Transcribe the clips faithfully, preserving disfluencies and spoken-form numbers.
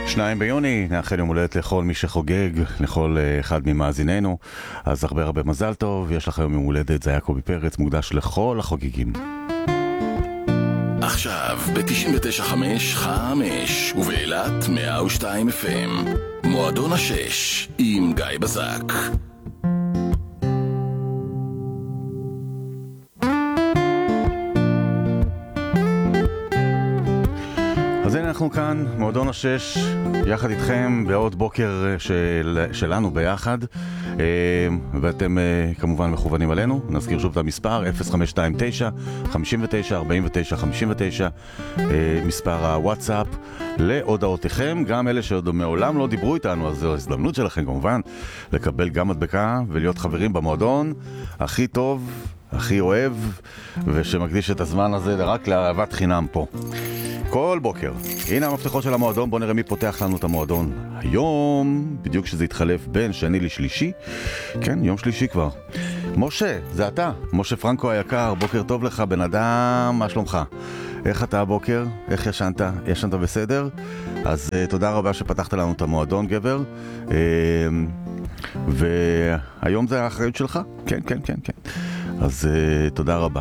שניים ביוני, נאחל יום הולדת לכל מי שחוגג, לכל אחד ממאזיננו. אז הרבה הרבה מזל טוב, יש לך יום יום הולדת, זה יעקבי פרץ, מוקדש לכל החוגגים. עכשיו ב-תשעים ותשע נקודה חמש חמש ובאילת מאה ושתיים אף אם מועדון השש עם גיא בזק. אז הנה אנחנו כאן, מועדון השש, יחד איתכם בעוד בוקר של, שלנו ביחד, ואתם כמובן מכוונים עלינו. נזכיר שוב את המספר אפס חמש שתיים תשע חמש תשע ארבע תשע חמש תשע, מספר הוואטסאפ להודעותיכם, גם אלה שעוד מעולם לא דיברו איתנו, אז זו הזדמנות שלכם כמובן לקבל גם מדבקה ולהיות חברים במועדון הכי טוב, הכי אוהב, ושמקדיש את הזמן הזה רק לאהבת חינם פה כל בוקר. הנה המפתחות של המועדון, בוא נראה מי פותח לנו את המועדון היום, בדיוק שזה התחלף בין שני לשלישי. כן, יום שלישי כבר. משה, זה אתה, משה פרנקו היקר, בוקר טוב לך בן אדם, מה שלומך? איך אתה הבוקר? איך ישנת? ישנת בסדר? אז uh, תודה רבה שפתחת לנו את המועדון, גבר. Uh, והיום זה האחריות שלך? כן, כן, כן, כן. אז uh, תודה רבה.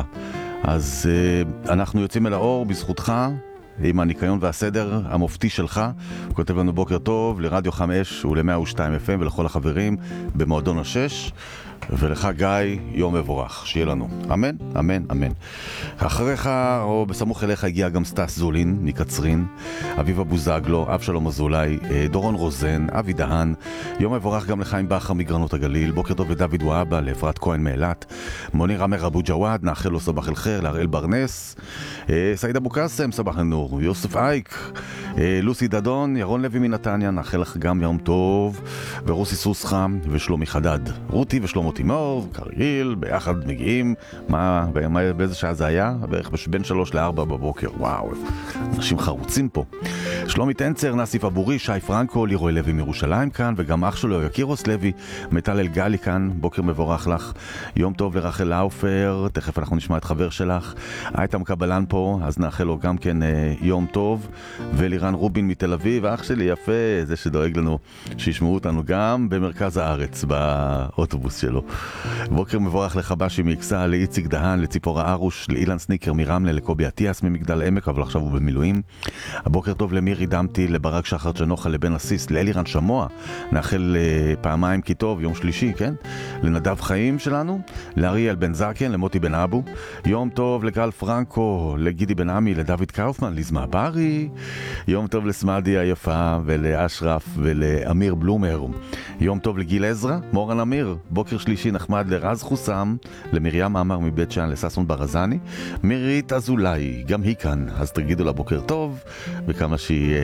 אז uh, אנחנו יוצאים אל האור בזכותך, עם הניקיון והסדר המופתי שלך. הוא כותב לנו בוקר טוב לרדיו חמש ול-מאה ושתיים אף אם ולכל החברים במועדון השש, ולך גיא, יום מבורך, שיהיה לנו. אמן, אמן, אמן. אחריך, או בסמוך אליך, הגיע גם סטס זולין מקצרין, אביב אבוזגלו, אב שלום אזולאי, דורון רוזן, אבי דהן. יום מבורך גם לחיים בחר מגרנות הגליל. בוקר טוב לדוד וואבה, לאפרת כהן מאילת, מוניר אמר אבו ג'וואד, נאחל לו סבח אל חיר, להראל ברנס, סעיד אבו קסם, סבח אל נור, יוסף אייק, לוסי דדון, ירון לוי מנתניה, נאחל לך גם יום טוב, ורוסי סוסחה ושלומי חדד. רותי ושלומי תימור, קריל, ביחד מגיעים. מה, באיזה שעה זה היה? בערך בין שלוש לארבע בבוקר. וואו, אנשים חרוצים פה. שלומי טנצר, נסיף אבורי, שי פרנקו, לירוי לוי מירושלים כאן, וגם אח שלו יקירוס לוי, מטל אלגלי כאן. בוקר מבורך לך. יום טוב לרחל לאופר, תכף אנחנו נשמע את חבר שלך. הייתם קבלן פה, אז נאחל לו גם כן אה, יום טוב. ולירן רובין מתל אביב, אח שלי יפה, זה שדואג לנו שישמעו אותנו גם במרכז הארץ, באוטובוס שלו. בוקר מבורך לחבשי מאקסה, לאיציק דהן, לציפורה ארוש, לאילן סניקר מרמלה, לקובי עטיאס ממגדל עמק, אבל עכשיו הוא במילואים. הבוקר טוב למירי דמתי, לברק שחר ג'נוחה, לבן אסיס, לאלירן שמוע, נאחל פעמיים כי טוב, יום שלישי, כן? לנדב חיים שלנו, לאריאל בן זקן, למוטי בן אבו. יום טוב לגל פרנקו, לגידי בן עמי, לדוד קאופמן, לזמה ברי. יום טוב לסמדי היפה ולאשרף ולאמיר בלומר. יום טוב לגיל עזרא, מורן אמיר. בוקר שלישי נחמד לרז חוסם, למרים מאמר מבית שאן, לססון ברזני, מירית אזולאי, גם היא כאן, אז תגידו לה בוקר טוב, וכמה שהיא אה,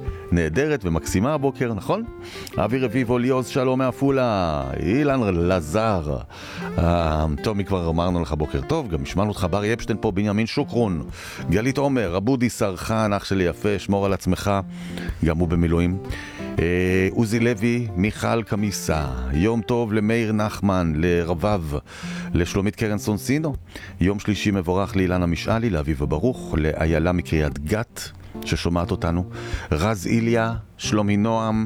נהדרת ומקסימה הבוקר, נכון? אבי רביבו, ליאוז שלום מאפולה, אילן לזר, אה, טומי כבר אמרנו לך בוקר טוב, גם השמענו אותך, בר יפשטיין פה, בנימין שוקרון, גלית עומר, אבודי סרחן, אח שלי יפה, שמור על עצמך, גם הוא במילואים. עוזי לוי, מיכל קמיסה, יום טוב למאיר נחמן, לרבב, לשלומית קרנסון סינו, יום שלישי מבורך לאילנה משאלי, לאביב ברוך, לאיילה מקריית גת ששומעת אותנו, רז איליה, שלומי נועם,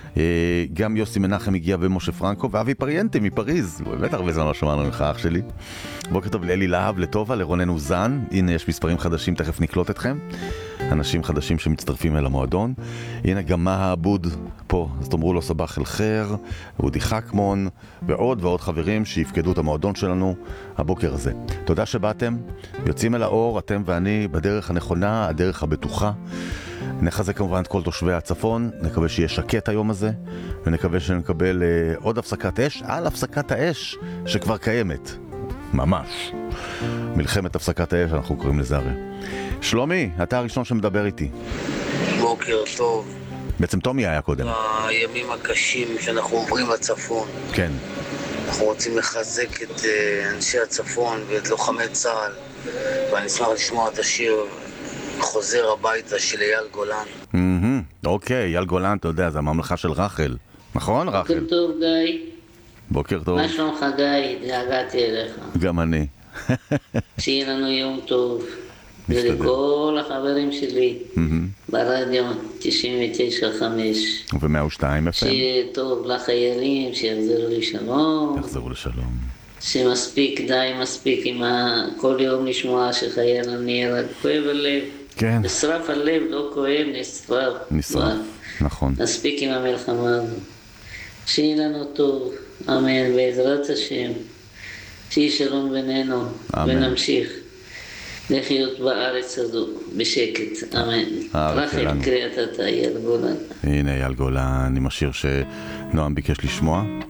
גם יוסי מנחם הגיע ומשה פרנקו, ואבי פריאנטי מפריז, באמת הרבה זמן לא שמענו ממך אח שלי. בוקר טוב לאלי להב, לטובה, לרונן אוזן, הנה יש מספרים חדשים, תכף נקלוט אתכם, אנשים חדשים שמצטרפים אל המועדון. הנה גם מה העבוד פה, אז תאמרו לו סבח אל חיר, אודי חכמון, ועוד ועוד חברים שיפקדו את המועדון שלנו הבוקר הזה. תודה שבאתם, יוצאים אל האור, אתם ואני, בדרך הנכונה, הדרך הבטוחה. נחזק כמובן את כל תושבי הצפון, נקווה שיהיה שקט היום הזה, ונקווה שנקבל אה, עוד הפסקת אש על הפסקת האש שכבר קיימת. ממש. מלחמת הפסקת האש, אנחנו קוראים לזה הרי. שלומי, אתה הראשון שמדבר איתי. בוקר טוב. בעצם תומי היה קודם. הימים הקשים שאנחנו עוברים בצפון. כן. אנחנו רוצים לחזק את אנשי הצפון ואת לוחמי צה"ל, ואני אשמח לשמוע את השיר חוזר הביתה של אייל גולן. Mm-hmm. אוקיי, אייל גולן, אתה יודע, זה הממלכה של רחל. נכון, רחל? בוקר טוב, גיא. בוקר טוב. מה שלומך, גיא? התגעגעתי אליך. גם אני. שיהיה לנו יום טוב. משתדל. ולכל החברים שלי מהמם. ברדיו תשעים ותשע חמש. ו-מאה ושתיים אף אם. שיהיה טוב לחיילים, שיחזרו לשלום. יחזרו לשלום. שמספיק, די מספיק עם ה... כל יום לשמוע שחייל נהרג. כואב הלב. כן. נשרף הלב, לא כואב, נשרף. נשרף, נכון. מספיק עם המלחמה הזו. שיהיה לנו טוב, אמן, בעזרת השם. שיהיה שלום בינינו, אמן. ונמשיך לחיות בארץ הזו בשקט, אמן. הארץ רחל שלנו. קריאת אתה, אייל גולן. הנה אייל גולן עם השיר שנועם ביקש לשמוע.